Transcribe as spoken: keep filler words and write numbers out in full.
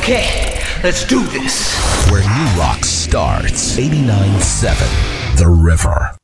Okay, let's do this. Where new rock starts. eighty-nine point seven The River.